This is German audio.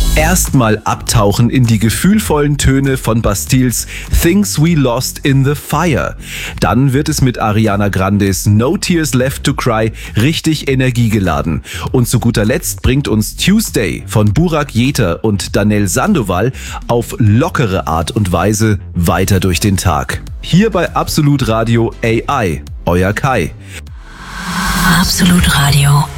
Erstmal abtauchen in die gefühlvollen Töne von Bastilles Things We Lost in the Fire. Dann wird es mit Ariana Grandes No Tears Left to Cry richtig energiegeladen. Und zu guter Letzt bringt uns Tuesday von Burak Jeter und Danel Sandoval auf lockere Art und Weise weiter durch den Tag. Hier bei Absolut Radio AI, euer Kai. Absolut Radio